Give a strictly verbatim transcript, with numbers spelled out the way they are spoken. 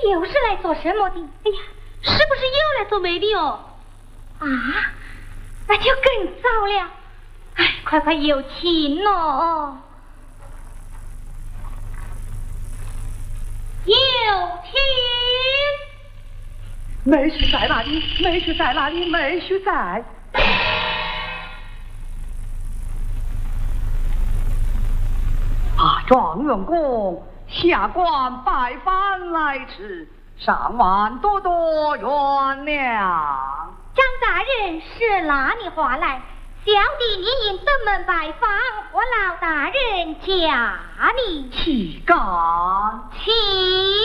又是来做什么的？哎呀， 是不是又来做媒的哦？ 啊，那就更糟了。哎，快快有请哦！有请。 妹婿在哪里？妹婿在哪里？妹婿在。啊，状元公，下官拜访来迟，上万多多原谅。 张大人是哪里话来？小弟你因登门拜访，或劳大人驾你岂敢？ 起